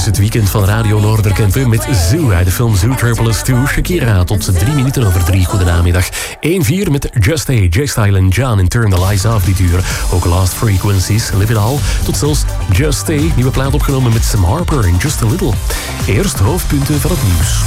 is het weekend van Radio Noorderkent met Zoo uit de film Zootropolis 2. Shakira tot 3:03. Goedenamiddag. 1-4 met Just A, J-Style en John in Turn the Lights Off dit uur. Ook Lost Frequencies, Live It All. Tot zelfs Just A, nieuwe plaat opgenomen met Sam Harper en Just A Little. Eerst hoofdpunten van het nieuws.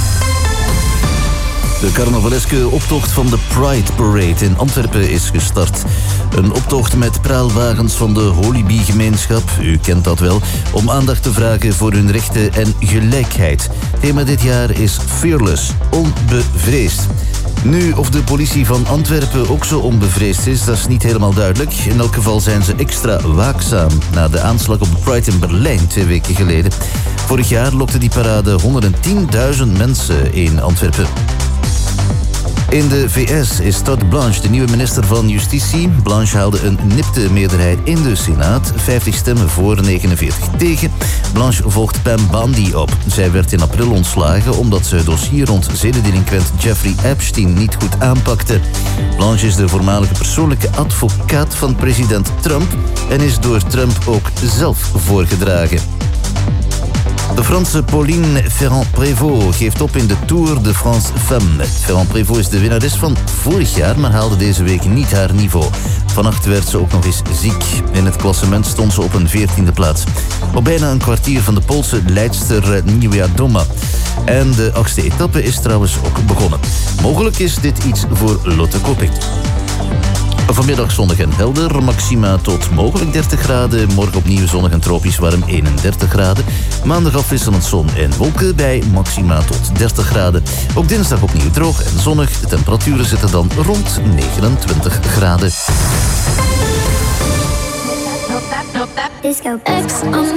De carnavaleske optocht van de Pride Parade in Antwerpen is gestart. Een optocht met praalwagens van de Holybee-gemeenschap, u kent dat wel, om aandacht te vragen voor hun rechten en gelijkheid. Thema dit jaar is Fearless, onbevreesd. Nu, of de politie van Antwerpen ook zo onbevreesd is, dat is niet helemaal duidelijk. In elk geval zijn ze extra waakzaam na de aanslag op de Pride in Berlijn 2 weken geleden. Vorig jaar lokte die parade 110.000 mensen in Antwerpen. In de VS is Todd Blanche de nieuwe minister van Justitie. Blanche haalde een nipte meerderheid in de Senaat. 50 stemmen voor, 49 tegen. Blanche volgt Pam Bondi op. Zij werd in april ontslagen omdat ze het dossier rond zedendelinquent Jeffrey Epstein niet goed aanpakte. Blanche is de voormalige persoonlijke advocaat van president Trump en is door Trump ook zelf voorgedragen. De Franse Pauline Ferrand-Prévot geeft op in de Tour de France Femmes. Ferrand-Prévot is de winnares van vorig jaar, maar haalde deze week niet haar niveau. Vannacht werd ze ook nog eens ziek. In het klassement stond ze op een 14e plaats. Op bijna een kwartier van de Poolse leidster Niewiadoma. En de 8e etappe is trouwens ook begonnen. Mogelijk is dit iets voor Lotte Kopeck. Vanmiddag zonnig en helder, maxima tot mogelijk 30 graden. Morgen opnieuw zonnig en tropisch warm, 31 graden. Maandag afwisselend zon en wolken bij maxima tot 30 graden. Ook dinsdag opnieuw droog en zonnig. De temperaturen zitten dan rond 29 graden. Disco.